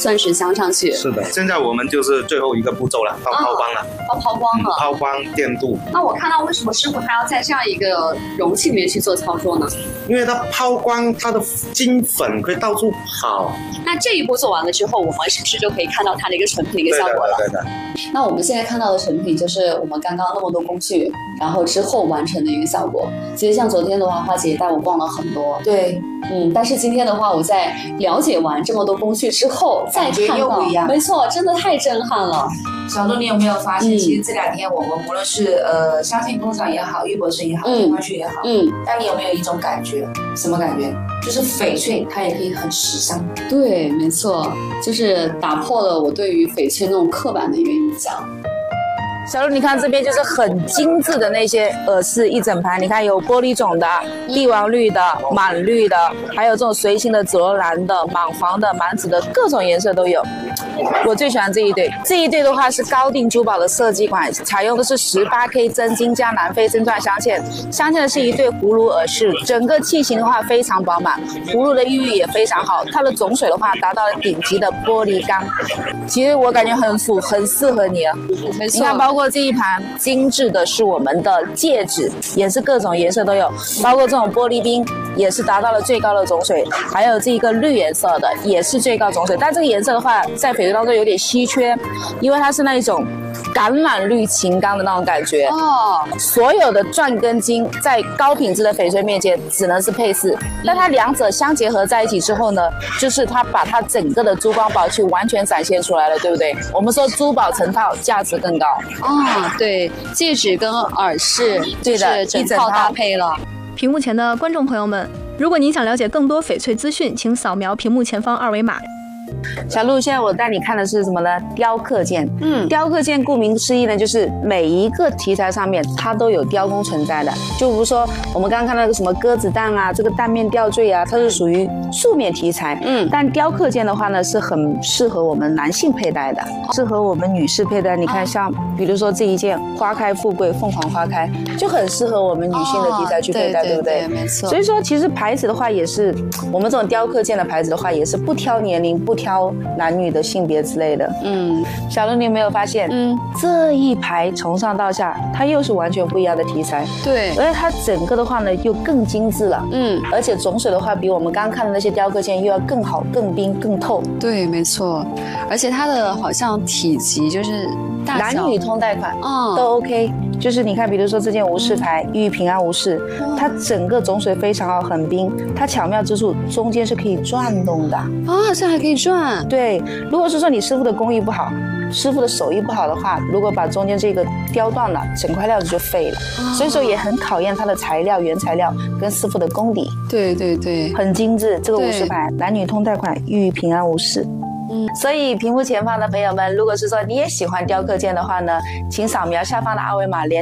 算是镶上去。 是的，现在我们就是最后一个步骤了，到抛光了。 抛光了。 抛光电镀。 那我看到为什么师傅还要在这样一个容器里面去做操作呢？ 因为它抛光，它的金粉会到处跑。 那这一步做完了之后，我们是不是就可以看到它的一个成品的一个效果了？ 对的。 那我们现在看到的成品就是我们刚刚那么多工序，然后之后完成的一个效果。其实像昨天的话，花姐带我逛了很多。 对， 但是今天的话，我在了解完这么多工序之后，再看到，没错，真的太震撼了。 小鹿，你有没有发现，其实这2天我们无论是镶嵌工厂也好，玉博士也好，天花絮也好，但你有没有一种感觉？什么感觉？就是翡翠它也可以很时尚。 对，没错，就是打破了我对于翡翠那种刻板的一个印象。 小鹿，你看这边就是很精致的那些耳饰一整排，你看有玻璃种的、帝王绿的、满绿的，还有这种随心的紫罗兰的、满黄的、满紫的，各种颜色都有。我最喜欢这一对，这一对的话是高定珠宝的设计款，采用的是18K 真金加南非真钻镶嵌，镶嵌的是一对葫芦耳饰，整个器型的话非常饱满，葫芦的寓意也非常好，它的总水的话达到了顶级的玻璃钢，其实我感觉很适合你了。 没错， 你看包括这一盘精致的是我们的戒指，也是各种颜色都有，包括这种玻璃冰也是达到了最高的总水，还有这一个绿颜色的也是最高总水，但这个颜色的话在翡翠当中有点稀缺，因为它是那一种橄榄绿琴钢的那种感觉所有的钻跟金在高品质的翡翠面前只能是配饰，但它两者相结合在一起之后呢，就是它把它整个的珠光宝气完全展现出来了，对不对？我们说珠宝成套价值更高对，戒指跟耳饰对的整套搭配了。 屏幕前的观众朋友们，如果您想了解更多翡翠资讯，请扫描屏幕前方2维码。 小鹿，现在我带你看的是什么呢？雕刻件。雕刻件顾名思义呢，就是每一个题材上面它都有雕工存在的。就比如说我们刚刚看到那个什么鸽子蛋啊，这个蛋面吊坠啊，它是属于素面题材。但雕刻件的话呢，是很适合我们男性佩戴的，适合我们女士佩戴。你看，像比如说这一件花开富贵，凤凰花开，就很适合我们女性的题材去佩戴，对不对？ 没错。 所以说，其实牌子的话也是我们这种雕刻件的牌子的话，也是不挑年龄，不挑男女的性别之类的。小鹿，你有没有发现？这一排从上到下，它又是完全不一样的题材。 对， 而且它整个的话呢，又更精致了。而且总水的话，比我们刚刚看的那些雕刻件又要更好、更冰、更透。 对，没错。而且它的好像体积就是大小男女通贷款都 OK。就是你看，比如说这件无事牌，寓意平安无事，它整个总水非常好，很冰。它巧妙之处，中间是可以转动的这还可以转。 对，如果是说你师傅的工艺不好，师傅的手艺不好的话，如果把中间这个雕断了，整块料子就废了。所以说也很考验它的材料、原材料跟师傅的功底。 对对对， 很精致。这个无事牌，男女通贷款，寓意平安无事。所以屏幕前方的朋友们，如果是说你也喜欢雕刻件的话呢，请扫描下方的2维码，连